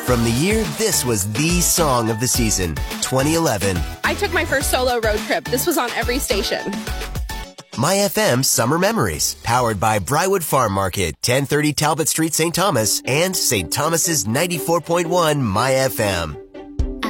From the year this was the song of the season, 2011. I took my first solo road trip. This was on every station. My FM Summer Memories, powered by Brywood Farm Market, 1030 Talbot Street, St. Thomas, and St. Thomas's 94.1 My FM.